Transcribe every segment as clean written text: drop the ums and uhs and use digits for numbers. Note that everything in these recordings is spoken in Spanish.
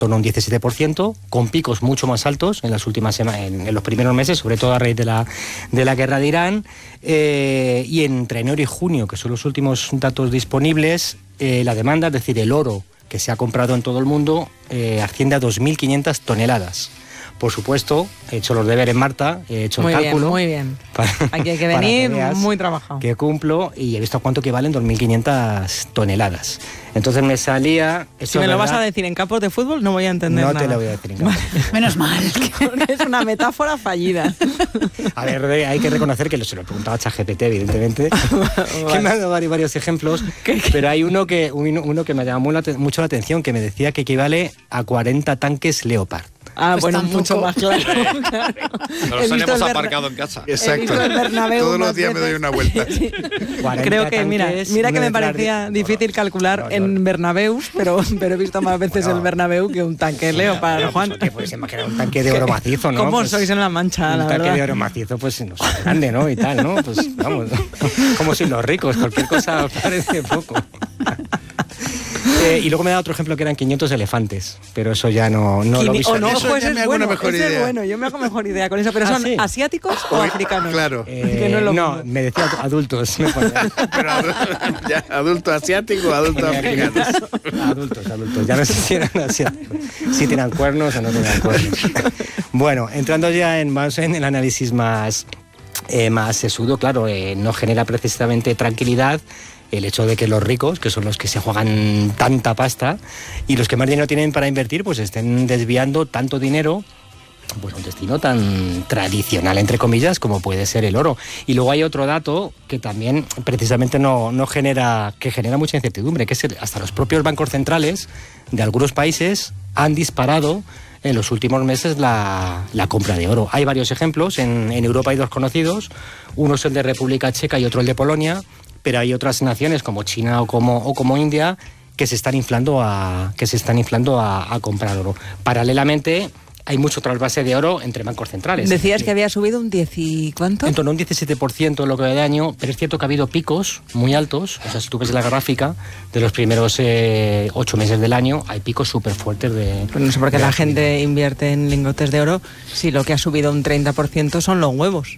torno a un 17%, con picos mucho más altos en las últimas semanas, en los primeros meses, sobre todo a raíz de la guerra de Irán, y entre enero y junio, que son los últimos datos disponibles, la demanda, es decir, el oro que se ha comprado en todo el mundo, asciende a 2.500 toneladas. Por supuesto, he hecho los deberes, Marta, he hecho el cálculo. Muy bien. Aquí hay que venir muy trabajado. Que cumplo y he visto cuánto equivalen 2.500 toneladas. Entonces me salía... Si me lo vas a decir en campos de fútbol, no voy a entender nada. No te lo voy a decir en campos. Menos mal. Es una metáfora fallida. A ver, hay que reconocer que se lo preguntaba a ChatGPT, evidentemente, que me ha dado varios ejemplos, pero hay uno que me llamó mucho la atención, que me decía que equivale a 40 tanques Leopard. Ah, pues bueno, tampoco. Mucho más claro. Nos tenemos aparcado en casa. Exacto. Todos los días me doy una vuelta. Creo que, mira que me parecía difícil calcular en Bernabéus, pero he visto más veces el Bernabéu que un tanque Leopard, Juan. Que puedes imaginar un tanque de oro macizo, ¿no? ¿Cómo pues, sois en La Mancha, la verdad? Un tanque de oro macizo, pues no sé, grande, ¿no? Y tal, ¿no? Pues vamos, como si los ricos, cualquier cosa os parece poco. Y luego me da otro ejemplo que eran 500 elefantes, pero eso ya no lo visualizo. Eso ya me hago una mejor idea. Bueno, yo me hago mejor idea con eso, pero ¿son asiáticos o africanos? Claro. No, me decía adultos. Pero ya, ¿adultos asiáticos o adultos africanos? Adultos. Ya no sé si eran asiáticos, si tenían cuernos o no tenían cuernos. Bueno, entrando ya en el análisis más sesudo, claro, no genera precisamente tranquilidad el hecho de que los ricos, que son los que se juegan tanta pasta, y los que más dinero tienen para invertir, pues estén desviando tanto dinero pues a un destino tan tradicional, entre comillas, como puede ser el oro. Y luego hay otro dato que también precisamente genera mucha incertidumbre, que es hasta los propios bancos centrales de algunos países han disparado en los últimos meses la compra de oro. Hay varios ejemplos, en Europa hay dos conocidos, uno es el de República Checa y otro el de Polonia, pero hay otras naciones como China o como India que se están inflando a comprar oro. Paralelamente, hay mucho trasvase de oro entre bancos centrales. Decías que había subido un 10 y ¿cuánto? En torno a un 17% en lo que va de año, pero es cierto que ha habido picos muy altos. O sea, si tú ves la gráfica de los primeros 8 meses del año, hay picos súper fuertes de... Pues no sé por qué la gente invierte en lingotes de oro si lo que ha subido un 30% son los huevos.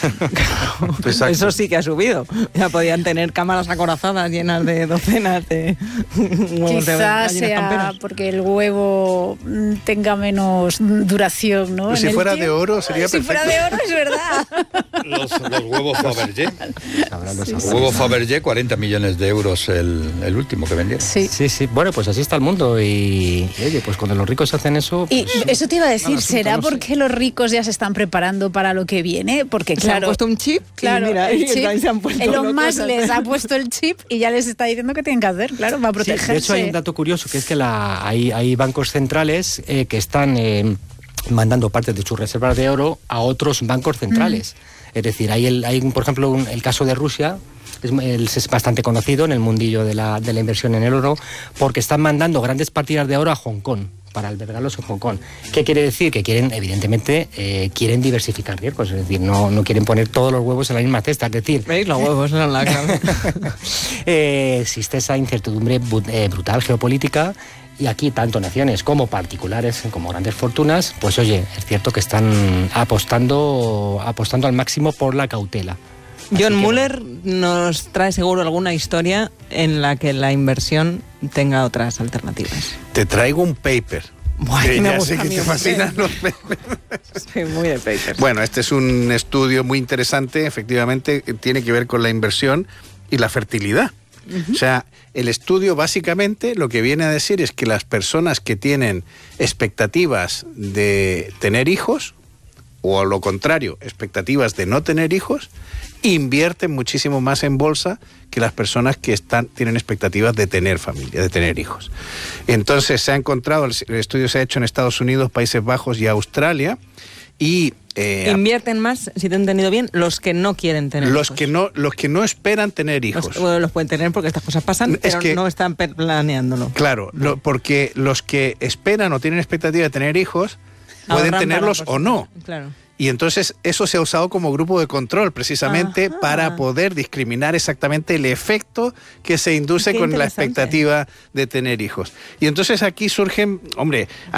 Eso sí que ha subido. Ya podían tener cámaras acorazadas llenas de docenas de huevos. Quizás sea camperas, porque el huevo tenga menos duración, ¿no? Pues si fuera de oro sería perfecto. Si fuera de oro es verdad. Los huevos Fabergé. Los huevos Fabergé, 40 millones de euros el último que vendieron. Sí. Bueno, pues así está el mundo y oye, pues cuando los ricos hacen eso... Pues, y eso te iba a decir, ¿será porque los ricos ya se están preparando para lo que viene? Porque claro... Se han puesto un chip, claro, y mira, el chip, se han puesto Elon Musk les ha puesto el chip y ya les está diciendo qué tienen que hacer, claro, para protegerse. Sí, de hecho hay un dato curioso, que es que hay bancos centrales que están mandando parte de sus reservas de oro a otros bancos centrales. Es decir, hay por ejemplo, el caso de Rusia, es bastante conocido en el mundillo de la inversión en el oro, porque están mandando grandes partidas de oro a Hong Kong, para albergarlos en Hong Kong. ¿Qué quiere decir? Que evidentemente, quieren diversificar riesgos, es decir, no quieren poner todos los huevos en la misma cesta, es decir... ¿Veis? Los huevos en la cama. Existe esa incertidumbre brutal geopolítica, y aquí tanto naciones como particulares, como grandes fortunas, pues oye, es cierto que están apostando al máximo por la cautela. John Muller nos trae seguro alguna historia en la que la inversión tenga otras alternativas. Te traigo un paper. Bueno, ya sé que te fascinan los papers. Soy muy de papers. Bueno, este es un estudio muy interesante, efectivamente, que tiene que ver con la inversión y la fertilidad. O sea, el estudio básicamente lo que viene a decir es que las personas que tienen expectativas de tener hijos, o a lo contrario, expectativas de no tener hijos, invierten muchísimo más en bolsa que las personas que tienen expectativas de tener familia, de tener hijos. Entonces se ha encontrado, el estudio se ha hecho en Estados Unidos, Países Bajos y Australia, y invierten más, si te he entendido bien, los que no quieren tener hijos. Los que no esperan tener hijos. Los pueden tener porque estas cosas pasan, pero no están planeándolo. Claro, porque los que esperan o tienen expectativa de tener hijos pueden tenerlos o no. Claro. Y entonces eso se ha usado como grupo de control precisamente para poder discriminar exactamente el efecto que se induce con la expectativa de tener hijos. Y entonces aquí surgen, hombre...